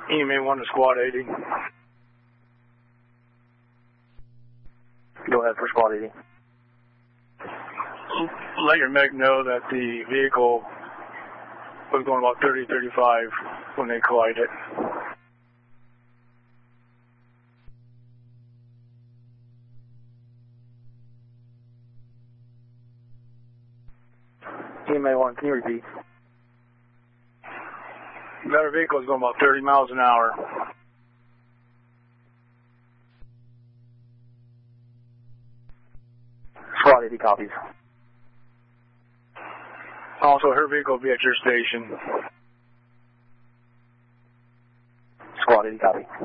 EMA 1 to Squad 80. Go ahead for Squad 80. Let your mech know that the vehicle was going about 30, 35 when they collided. EMA 1, can you repeat? That vehicle is going about 30 miles an hour. Squad 80 copies. Also, her vehicle will be at your station. Squad 80 copy.